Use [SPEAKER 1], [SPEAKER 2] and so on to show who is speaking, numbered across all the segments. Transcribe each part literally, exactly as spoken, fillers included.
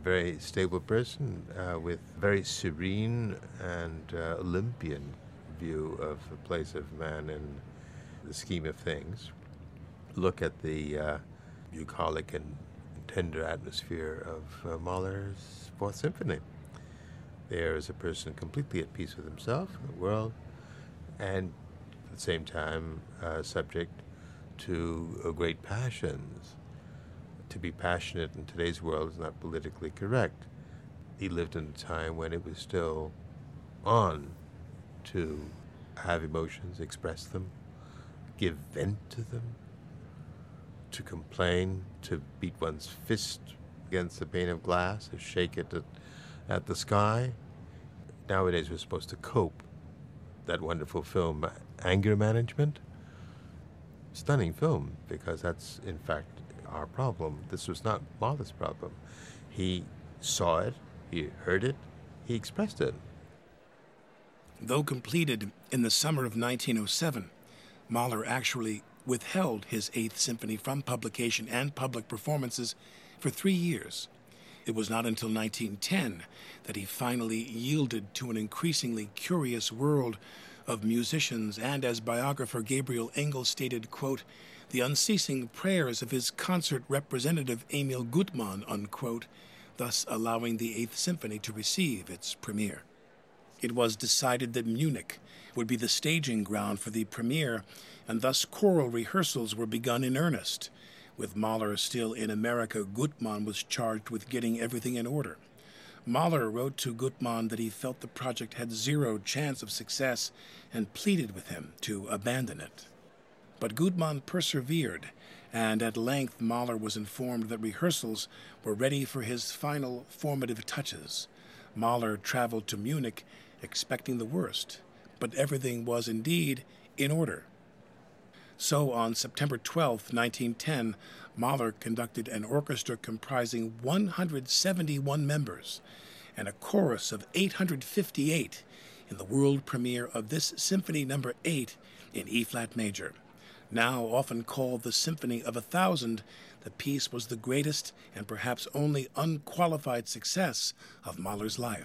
[SPEAKER 1] very stable person uh, with very serene and uh, Olympian view of the place of man in the scheme of things. Look at the uh, bucolic and tender atmosphere of uh, Mahler's Fourth Symphony. There is a person completely at peace with himself and the world, and at the same time uh, subject to uh, great passions. To be passionate in today's world is not politically correct. He lived in a time when it was still on to have emotions, express them, give vent to them, to complain, to beat one's fist against the pane of glass, to shake it at, at the sky. Nowadays we're supposed to cope. That wonderful film, Anger Management, stunning film, because that's in fact our problem. This was not Mahler's problem. He saw it, he heard it, he expressed it.
[SPEAKER 2] Though completed in the summer of nineteen oh seven, Mahler actually withheld his Eighth Symphony from publication and public performances for three years. It was not until nineteen ten that he finally yielded to an increasingly curious world of musicians and, as biographer Gabriel Engel stated, quote, the unceasing prayers of his concert representative Emil Gutmann, unquote, thus allowing the Eighth Symphony to receive its premiere. It was decided that Munich would be the staging ground for the premiere, and thus choral rehearsals were begun in earnest. With Mahler still in America, Gutmann was charged with getting everything in order. Mahler wrote to Gutmann that he felt the project had zero chance of success and pleaded with him to abandon it. But Gutmann persevered, and at length Mahler was informed that rehearsals were ready for his final formative touches. Mahler traveled to Munich expecting the worst, but everything was indeed in order. So on September twelfth, nineteen ten, Mahler conducted an orchestra comprising one hundred seventy-one members and a chorus of eight hundred fifty-eight in the world premiere of this Symphony Number eight in E-flat major. Now often called the Symphony of a Thousand, the piece was the greatest and perhaps only unqualified success of Mahler's life.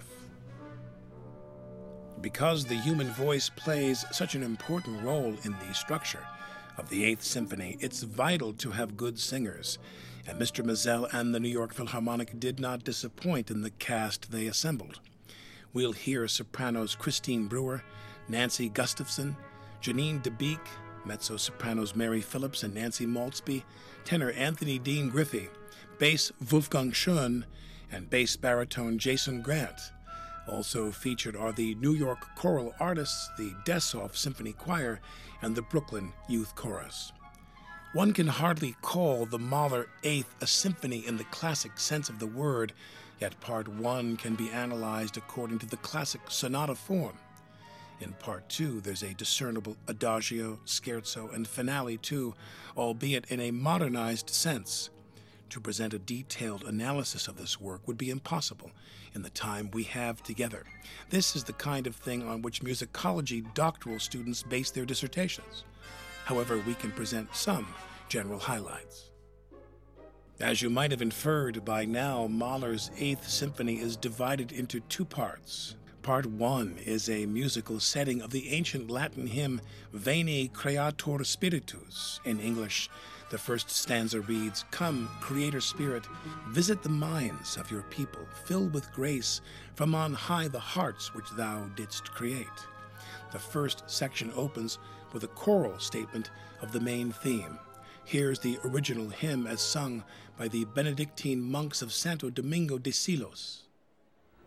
[SPEAKER 2] Because the human voice plays such an important role in the structure of the Eighth Symphony, it's vital to have good singers, and Mister Mazel and the New York Philharmonic did not disappoint in the cast they assembled. We'll hear sopranos Christine Brewer, Nancy Gustafson, Janine DeBeek, mezzo-sopranos Mary Phillips and Nancy Maltzby, tenor Anthony Dean Griffey, bass Wolfgang Schoen, and bass baritone Jason Grant. Also featured are the New York choral artists, the Dessoff Symphony Choir, and the Brooklyn Youth Chorus. One can hardly call the Mahler Eighth a symphony in the classic sense of the word, yet Part One can be analyzed according to the classic sonata form. In Part Two, there's a discernible adagio, scherzo, and finale too, albeit in a modernized sense. To present a detailed analysis of this work would be impossible in the time we have together. This is the kind of thing on which musicology doctoral students base their dissertations. However, we can present some general highlights. As you might have inferred by now, Mahler's Eighth Symphony is divided into two parts. Part one is a musical setting of the ancient Latin hymn Veni Creator Spiritus. In English, the first stanza reads, "Come, Creator Spirit, visit the minds of your people, fill with grace from on high the hearts which thou didst create." The first section opens with a choral statement of the main theme. Here's the original hymn as sung by the Benedictine monks of Santo Domingo de Silos.